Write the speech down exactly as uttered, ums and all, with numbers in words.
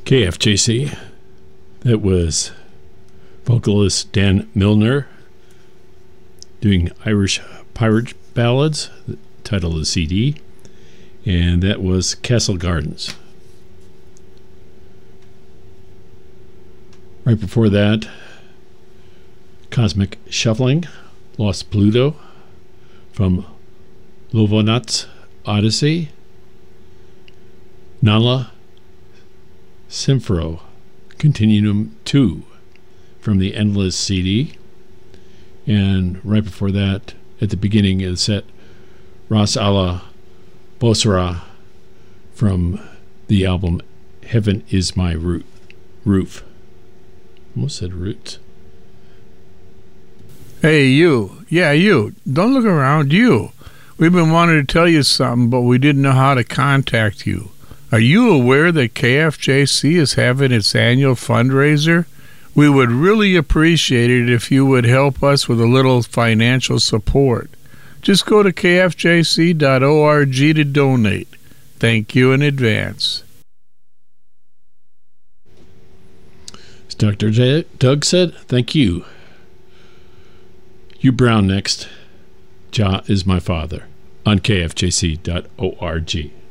K F J C. That was vocalist Dan Milner doing Irish pirate ballads, the title of the C D, and that was Castle Gardens. Right before that, Cosmic Shuffling, Lost Pluto from Lovonat's Odyssey, Nala Simfro, Continuum two from the Endless C D, and right before that, at the beginning of the set, Ras Allah Bosra from the album Heaven Is My Root, Roof. Almost said roots. Hey, you. Yeah, you. Don't look around. You. We've been wanting to tell you something, but we didn't know how to contact you. Are you aware that K F J C is having its annual fundraiser? We would really appreciate it if you would help us with a little financial support. Just go to k f j c dot org to donate. Thank you in advance. As Doctor J- Doug said, thank you. You Brown next. Jah is my father on k f j c dot org.